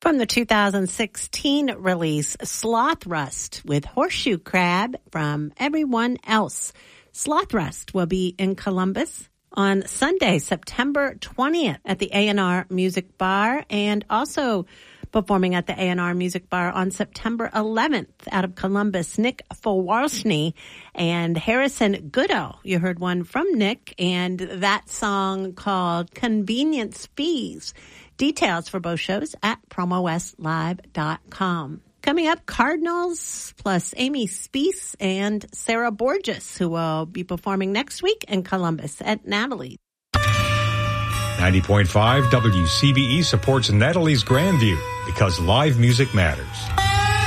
From the 2016 release, Sloth Rust with Horseshoe Crab from Everyone Else. Sloth Rust will be in Columbus on Sunday, September 20th at the A&R Music Bar, and also performing at the A&R Music Bar on September 11th out of Columbus, Nick Fowarshny and Harrison Goodall. You heard one from Nick, and that song called Convenience Fees. Details for both shows at promowestlive.com. Coming up, Cardinals plus Amy Speece and Sarah Borges, who will be performing next week in Columbus at Natalie's. 90.5 WCBE supports Natalie's Grandview because live music matters.